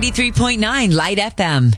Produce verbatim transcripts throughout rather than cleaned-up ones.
ninety-three point nine Light F M.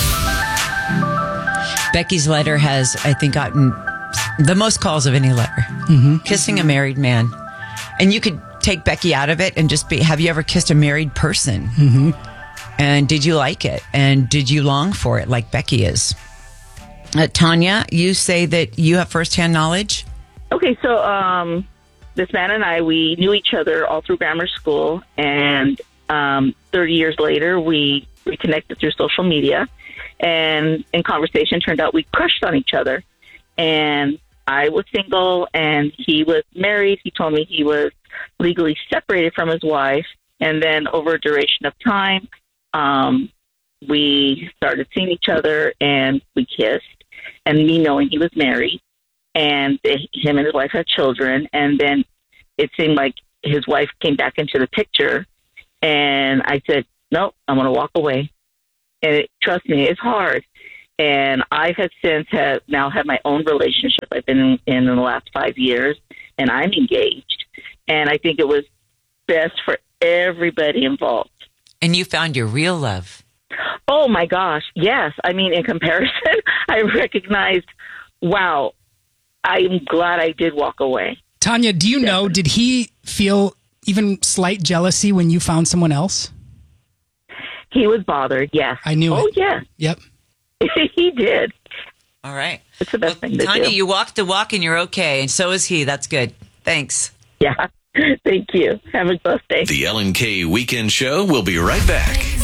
Becky's letter has, I think, gotten the most calls of any letter. Mm-hmm. Kissing a married man. And you could take Becky out of it and just be, have you ever kissed a married person? Mm-hmm. And did you like it? And did you long for it like Becky is? Uh, Tanya, you say that you have firsthand knowledge? Okay, so um, this man and I, we knew each other all through grammar school. And um, thirty years later, we reconnected through social media. And in conversation, turned out we crushed on each other. And I was single and he was married. He told me he was legally separated from his wife. And then over a duration of time, um, we started seeing each other and we kissed. And me knowing he was married and him and his wife had children. And then it seemed like his wife came back into the picture. And I said, no, I'm going to walk away. And it, trust me, it's hard. And I have since have now had my own relationship. I've been in, in the last five years, and I'm engaged. And I think it was best for everybody involved. And you found your real love. Oh, my gosh. Yes. I mean, in comparison, I recognized, wow, I'm glad I did walk away. Tanya, do you know, did he feel even slight jealousy when you found someone else? He was bothered, yes. I knew oh, it. Oh, yeah. Yep. He did. All right. It's the best well, thing to Tanya, do. you walked the walk and you're okay, and so is he. That's good. Thanks. Yeah. Thank you. Have a blessed day. The Ellen K Weekend Show will be right back.